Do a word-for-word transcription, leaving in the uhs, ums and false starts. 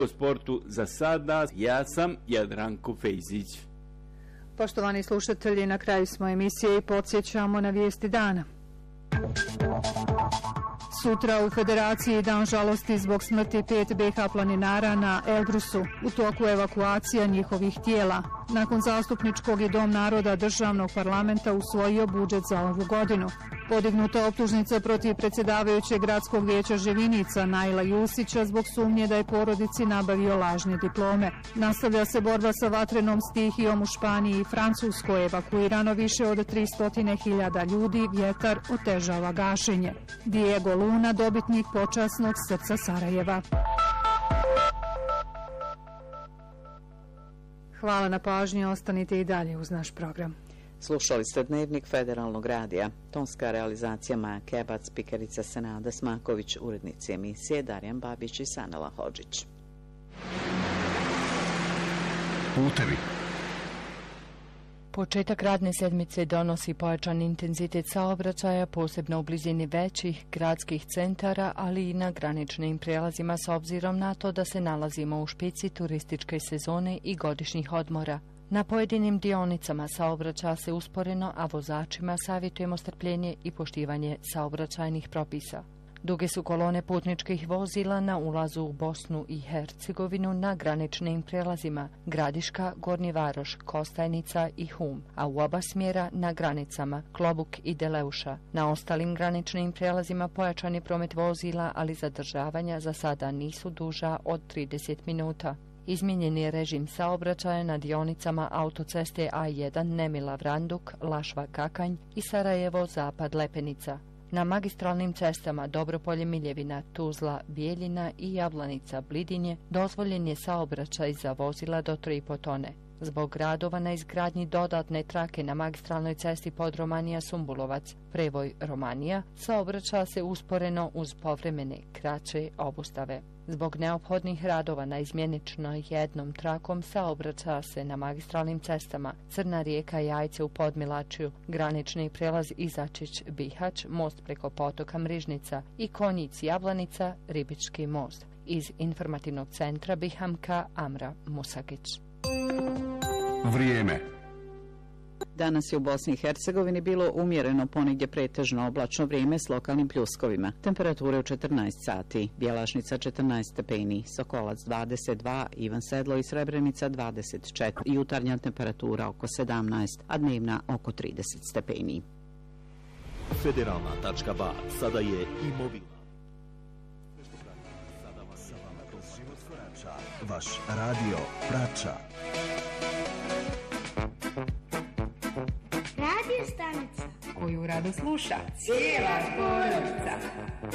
O sportu za sada, ja sam Jadranko Fejzić. Poštovani slušatelji, na kraju smo emisije i podsjećamo na vijesti dana. Sutra u Federaciji dan žalosti zbog smrti pet be ha planinara na Elbrusu, u toku evakuacija njihovih tijela. Nakon zastupničkog i Dom naroda državnog parlamenta usvojio budžet za ovu godinu. Podignuta optužnica protiv predsjedavajućeg gradskog vijeća Ževinica Naila Jusića zbog sumnje da je porodici nabavio lažne diplome. Nastavlja se borba sa vatrenom stihijom u Španiji i Francuskoj, evakuirano više od tristo hiljada ljudi, vjetar otežava gašenje. Diego Luna, dobitnik počasnog srca Sarajeva. Hvala na pažnji, ostanite i dalje uz naš program. Slušali ste Dnevnik Federalnog radija. Tonska realizacija Maja Kebac, spikerica Senada Smaković, urednici emisije Darijan Babić i Sanela Hodžić. Putevi. Početak radne sedmice donosi pojačan intenzitet saobraćaja, posebno u blizini većih gradskih centara, ali i na graničnim prijelazima s obzirom na to da se nalazimo u špici turističke sezone i godišnjih odmora. Na pojedinim dionicama saobraća se usporeno, a vozačima savjetujemo strpljenje i poštivanje saobraćajnih propisa. Duge su kolone putničkih vozila na ulazu u Bosnu i Hercegovinu na graničnim prijelazima Gradiška, Gornji Varoš, Kostajnica i Hum, a u oba smjera na granicama Klobuk i Deleuša. Na ostalim graničnim prijelazima pojačan je promet vozila, ali zadržavanja za sada nisu duža od trideset minuta. Izmijenjen je režim saobraćaja na dionicama autoceste A jedan Nemila Vranduk, Lašva Kakanj i Sarajevo Zapad Lepenica. Na magistralnim cestama Dobropolje Miljevina, Tuzla, Bijeljina i Jablanica Blidinje dozvoljen je saobraćaj za vozila do tri i po tone. Zbog radova na izgradnji dodatne trake na magistralnoj cesti Podromanija Sumbulovac, prevoj Romanija, saobraća se usporeno uz povremene kraće obustave. Zbog neophodnih radova na izmjeničnoj jednom trakom saobraća se na magistralnim cestama Crna Rijeka Jajce u Podmilačju, granični prijelaz Izačić Bihać, most preko potoka Mrižnica i Konjic Jablanica, Ribički most. Iz informativnog centra Bihamka Amra Musakić. Vrijeme. Danas je u Bosni i Hercegovini bilo umjereno, ponegdje pretežno oblačno vrijeme s lokalnim pljuskovima. Temperature u četrnaest sati, Bjelašnica četrnaest stepeni, Sokolac dvadeset dva, Ivan Sedlo i Srebrenica dvadeset četiri, jutarnja temperatura oko sedamnaest, a dnevna oko trideset stepeni. Federalna tačka ba sada je i mobilna. Sada vas sa vama kroz život korača, vaš radio Prača. Radio stanica koju rado sluša cijela porodica.